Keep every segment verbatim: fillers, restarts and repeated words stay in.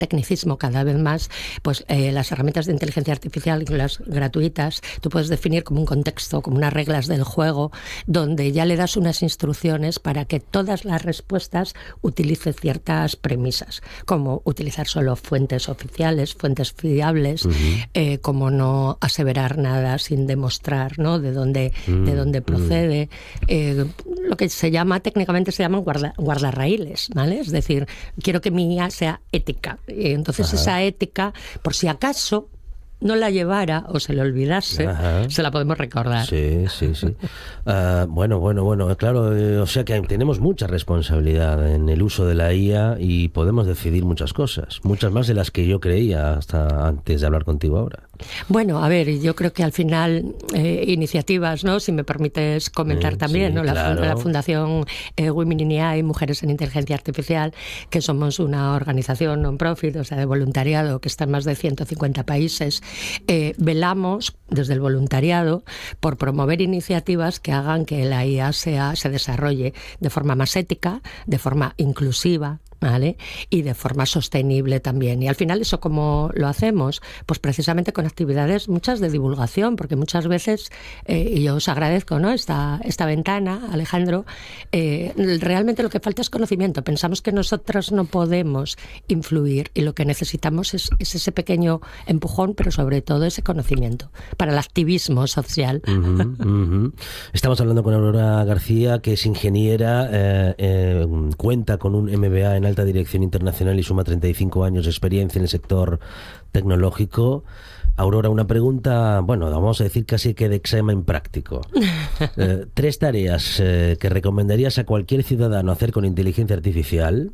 tecnicismo cada vez más, pues eh, las herramientas de inteligencia artificial, las gratuitas, tú puedes definir como un contexto, como unas reglas del juego, donde ya le das unas instrucciones para que todas las respuestas utilicen ciertas premisas, como utilizar solo fuentes oficiales, fuentes fiables, uh-huh. eh, como no aseverar nada sin demostrar, ¿no?, de dónde, uh-huh. de dónde procede, eh, lo que se llama, técnicamente se llaman guarda, guardarraíles, ¿vale? Es decir, quiero que mi I A sea ética. Y entonces Ajá. esa ética, por si acaso no la llevara o se le olvidase, Ajá. se la podemos recordar. Sí, sí, sí. Uh, bueno, bueno, bueno, claro, eh, o sea que tenemos mucha responsabilidad en el uso de la I A y podemos decidir muchas cosas, muchas más de las que yo creía hasta antes de hablar contigo ahora. Bueno, a ver, yo creo que al final eh, iniciativas, ¿no?, si me permites comentar eh, también, sí, ¿no?, la, claro. la Fundación eh, Women in A I, Mujeres en Inteligencia Artificial, que somos una organización non-profit, o sea, de voluntariado, que está en más de ciento cincuenta países, eh, velamos desde el voluntariado por promover iniciativas que hagan que la I A sea, se desarrolle de forma más ética, de forma inclusiva, ¿vale?, y de forma sostenible también. Y al final, ¿eso cómo lo hacemos? Pues precisamente con actividades muchas de divulgación, porque muchas veces, eh, y yo os agradezco, ¿no?, esta, esta ventana, Alejandro, eh, realmente lo que falta es conocimiento. Pensamos que nosotros no podemos influir y lo que necesitamos es, es ese pequeño empujón, pero sobre todo ese conocimiento para el activismo social. Uh-huh, uh-huh. Estamos hablando con Aurora García, que es ingeniera, eh, eh, cuenta con un M B A en alta dirección internacional y suma treinta y cinco años de experiencia en el sector tecnológico. Aurora, una pregunta, bueno, vamos a decir casi que de examen práctico. Eh, tres tareas eh, que recomendarías a cualquier ciudadano hacer con inteligencia artificial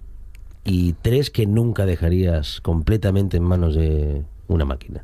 y tres que nunca dejarías completamente en manos de una máquina.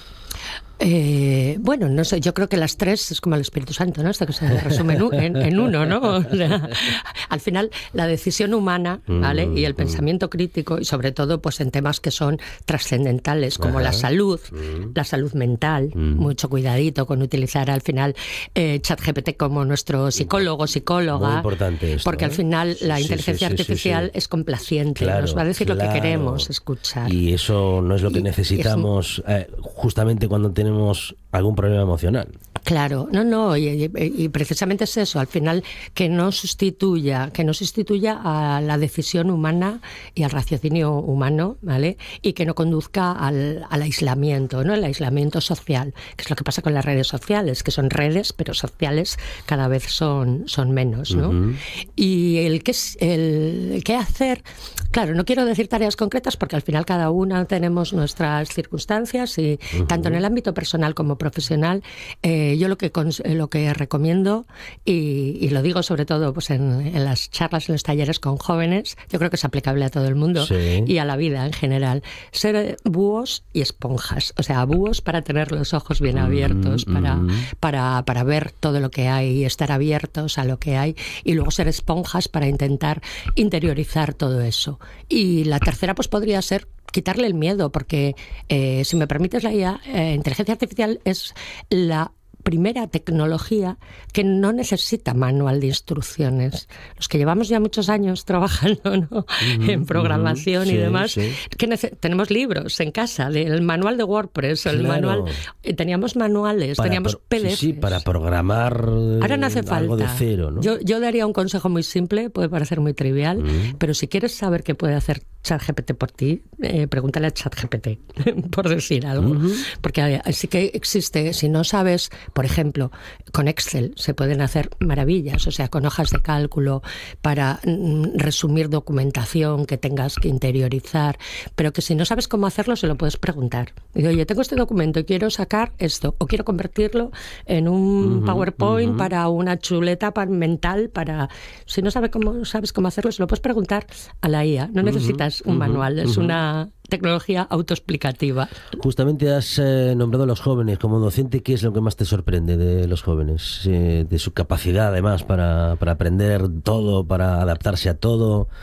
Eh, bueno, no sé, yo creo que las tres es como el Espíritu Santo, ¿no? Esto que se resume en, en, en uno, ¿no? O sea, al final, la decisión humana, ¿vale? Mm, y el mm. pensamiento crítico, y sobre todo, pues en temas que son trascendentales, como Ajá. la salud, mm. la salud mental, mm. mucho cuidadito con utilizar al final eh, ChatGPT como nuestro psicólogo, psicóloga. Muy importante esto, porque ¿eh? al final la sí, inteligencia sí, sí, artificial sí, sí. es complaciente, claro, nos va a decir claro. lo que queremos escuchar. Y eso no es lo que y, necesitamos es... eh, justamente cuando tenemos tenemos algún problema emocional. Claro, no, no, y, y, y precisamente es eso, al final que no sustituya, que no sustituya a la decisión humana y al raciocinio humano, ¿vale? Y que no conduzca al, al aislamiento, ¿no? El aislamiento social, que es lo que pasa con las redes sociales, que son redes, pero sociales cada vez son, son menos, ¿no? Uh-huh. Y el qué el, el qué hacer, claro, no quiero decir tareas concretas porque al final cada una tenemos nuestras circunstancias y uh-huh. tanto en el ámbito personal como profesional, eh, yo lo que lo que recomiendo y, y lo digo sobre todo pues en, en las charlas, en los talleres con jóvenes, yo creo que es aplicable a todo el mundo sí. y a la vida en general, ser búhos y esponjas, o sea, búhos para tener los ojos bien abiertos, mm, para, mm. para, para ver todo lo que hay y estar abiertos a lo que hay, y luego ser esponjas para intentar interiorizar todo eso. Y la tercera pues podría ser quitarle el miedo, porque eh, si me permites, la I A, eh, inteligencia artificial es la primera tecnología que no necesita manual de instrucciones. Los que llevamos ya muchos años trabajando, ¿no? uh-huh, en programación uh-huh, y sí, demás, sí. que nece- tenemos libros en casa, del manual de WordPress, el claro. manual, eh, teníamos manuales, para teníamos pro- P D Fs. Sí, sí, para programar Ahora no hace algo falta. de cero, ¿no? Yo, yo daría un consejo muy simple, puede parecer muy trivial, uh-huh. pero si quieres saber qué puede hacer ChatGPT por ti, eh, pregúntale a ChatGPT, por decir algo. Uh-huh. Porque sí que existe, si no sabes, por ejemplo, con Excel se pueden hacer maravillas, o sea, con hojas de cálculo para mm, resumir documentación que tengas que interiorizar, pero que si no sabes cómo hacerlo, se lo puedes preguntar. Y oye, tengo este documento y quiero sacar esto, o quiero convertirlo en un uh-huh, PowerPoint uh-huh. para una chuleta para, mental, para... Si no sabes cómo, sabes cómo hacerlo, se lo puedes preguntar a la I A. No uh-huh. necesitas un manual, es uh-huh. una tecnología autoexplicativa. Justamente has eh, nombrado a los jóvenes como docente. ¿Qué es lo que más te sorprende de los jóvenes? Eh, de su capacidad, además, para, para aprender todo, para adaptarse a todo.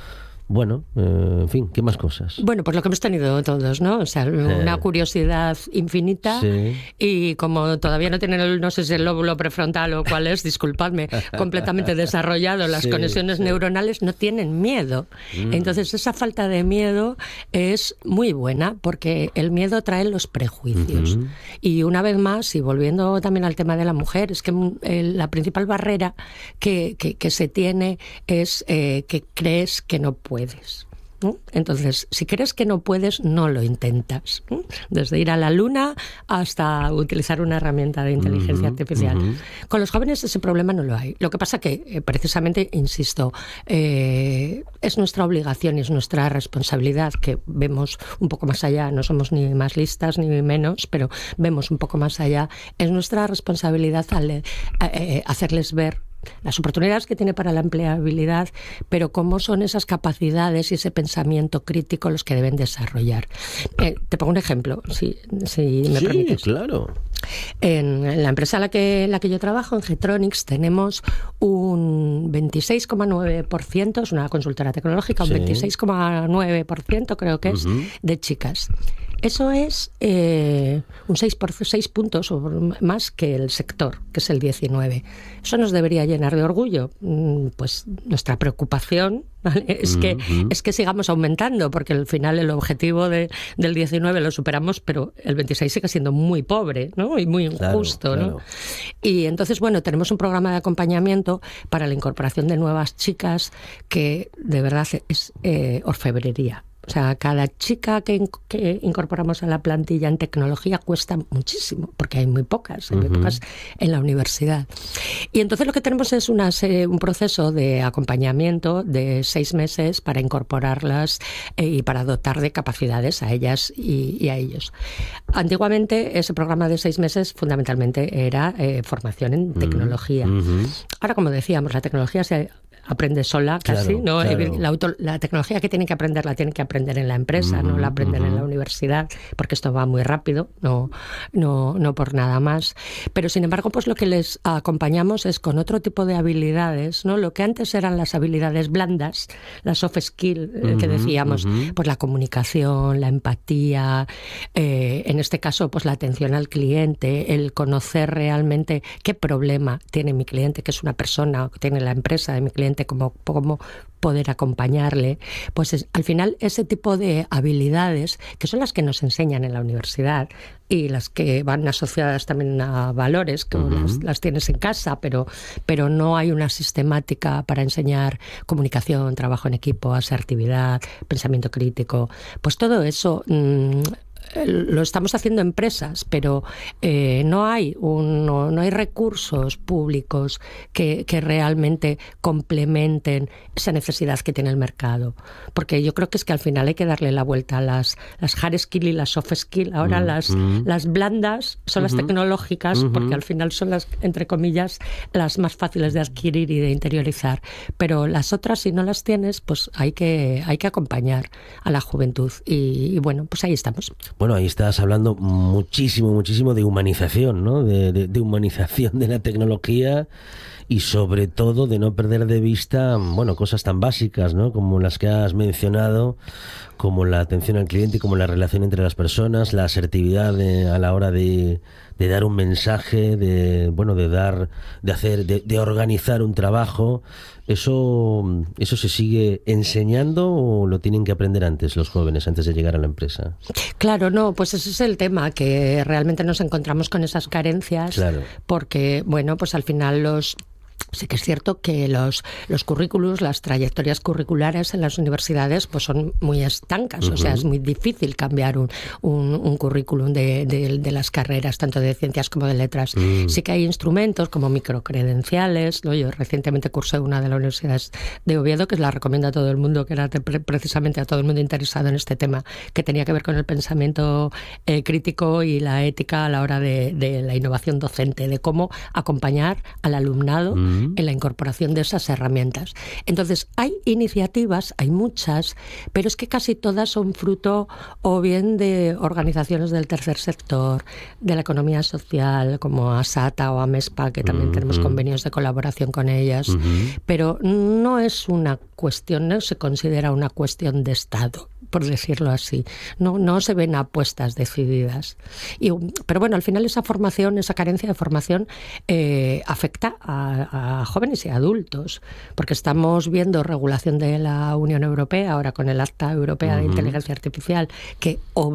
Bueno, eh, en fin, ¿qué más cosas? Bueno, pues lo que hemos tenido todos, ¿no? O sea, una eh, curiosidad infinita sí. Y como todavía no tienen, el, no sé si el lóbulo prefrontal o cuál es, disculpadme, completamente desarrollado las sí, conexiones sí. neuronales, no tienen miedo. Mm. Entonces, esa falta de miedo es muy buena porque el miedo trae los prejuicios. Uh-huh. Y una vez más, y volviendo también al tema de la mujer, es que el, la principal barrera que, que, que se tiene es eh, que crees que no puedes. Puedes, ¿no? Entonces, si crees que no puedes, no lo intentas, ¿no? Desde ir a la luna hasta utilizar una herramienta de inteligencia uh-huh, artificial. Uh-huh. Con los jóvenes ese problema no lo hay. Lo que pasa que, eh, precisamente, insisto, eh, es nuestra obligación y es nuestra responsabilidad, que vemos un poco más allá, no somos ni más listas ni menos, pero vemos un poco más allá. Es nuestra responsabilidad al, eh, eh, hacerles ver las oportunidades que tiene para la empleabilidad, pero cómo son esas capacidades y ese pensamiento crítico los que deben desarrollar. Eh, te pongo un ejemplo, si, si me sí, permites. Sí, claro. En, en la empresa en la que, en la que yo trabajo, en Getronics, tenemos un veintiséis coma nueve por ciento, es una consultora tecnológica, un sí. veintiséis coma nueve por ciento creo que es, uh-huh. de chicas. Eso es eh, un seis, por, seis puntos o más que el sector, que es el diecinueve. Eso nos debería llenar de orgullo. Pues nuestra preocupación, ¿vale? es, que, uh-huh. es que sigamos aumentando, porque al final el objetivo de, del diecinueve lo superamos, pero el veintiséis sigue siendo muy pobre, ¿no? Y muy injusto. Claro, claro. ¿no? Y entonces, bueno, tenemos un programa de acompañamiento para la incorporación de nuevas chicas que de verdad es eh, orfebrería. O sea, cada chica que, que incorporamos a la plantilla en tecnología cuesta muchísimo, porque hay muy pocas, hay muy uh-huh. pocas en la universidad. Y entonces lo que tenemos es una, un proceso de acompañamiento de seis meses para incorporarlas eh, y para dotar de capacidades a ellas y, y a ellos. Antiguamente ese programa de seis meses fundamentalmente era eh, formación en tecnología. Uh-huh. Ahora, como decíamos, la tecnología se aprende sola casi, claro, ¿no? Claro. La, auto, la tecnología que tienen que aprender la tienen que aprender en la empresa, uh-huh, no la aprenden uh-huh. en la universidad, porque esto va muy rápido, no, no, no por nada más. Pero sin embargo, pues lo que les acompañamos es con otro tipo de habilidades, ¿no? Lo que antes eran las habilidades blandas, las soft skills uh-huh, que decíamos, uh-huh. pues la comunicación, la empatía, eh, en este caso, pues la atención al cliente, el conocer realmente qué problema tiene mi cliente, que es una persona, que tiene la empresa de mi cliente, Cómo, cómo poder acompañarle, pues es, al final ese tipo de habilidades que son las que nos enseñan en la universidad y las que van asociadas también a valores, que uh-huh. las, las tienes en casa, pero, pero no hay una sistemática para enseñar comunicación, trabajo en equipo, asertividad, pensamiento crítico, pues todo eso mmm, lo estamos haciendo empresas, pero eh, no hay un, no, no hay recursos públicos que, que realmente complementen esa necesidad que tiene el mercado. Porque yo creo que es que al final hay que darle la vuelta a las, las hard skill y las soft skill. Ahora mm, las, mm. las blandas son uh-huh. las tecnológicas, uh-huh. porque al final son las, entre comillas, las más fáciles de adquirir y de interiorizar. Pero las otras, si no las tienes, pues hay que, hay que acompañar a la juventud. Y, y bueno, pues ahí estamos. Bueno, ahí estás hablando muchísimo, muchísimo de humanización, ¿no? De, de, de humanización de la tecnología y sobre todo de no perder de vista, bueno, cosas tan básicas, ¿no? Como las que has mencionado, como la atención al cliente, como la relación entre las personas, la asertividad de, a la hora de, de dar un mensaje, de, bueno, de dar, de hacer, de, de organizar un trabajo. ¿Eso, ¿Eso se sigue enseñando o lo tienen que aprender antes los jóvenes, antes de llegar a la empresa? Claro, no, pues ese es el tema, que realmente nos encontramos con esas carencias, claro. porque, bueno, pues al final los... Sí que es cierto que los, los currículos, las trayectorias curriculares en las universidades pues son muy estancas, uh-huh. o sea, es muy difícil cambiar un, un, un currículum de, de, de las carreras, tanto de ciencias como de letras. Uh-huh. Sí que hay instrumentos como microcredenciales, ¿no? Yo recientemente cursé una de la Universidad de Oviedo, que la recomiendo a todo el mundo, que era pre- precisamente a todo el mundo interesado en este tema, que tenía que ver con el pensamiento eh, crítico y la ética a la hora de, de la innovación docente, de cómo acompañar al alumnado uh-huh. uh-huh. en la incorporación de esas herramientas. Entonces, hay iniciativas, hay muchas, pero es que casi todas son fruto o bien de organizaciones del tercer sector, de la economía social, como ASATA o AMESPA, que también uh-huh. tenemos convenios de colaboración con ellas, uh-huh. pero no es una cuestión, no se considera una cuestión de Estado, por decirlo así. No, no se ven apuestas decididas. Y, pero bueno, al final esa formación, esa carencia de formación eh, afecta a, a jóvenes y adultos, porque estamos viendo regulación de la Unión Europea, ahora con el Acta Europea uh-huh. de Inteligencia Artificial, que obliga